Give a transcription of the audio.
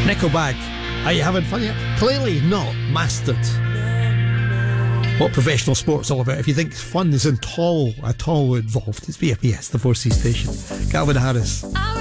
Nickelback, are you having fun yet? Clearly not mastered what professional sport's all about. If you think fun is at all involved, it's BFBS, the 4C station. Calvin Harris.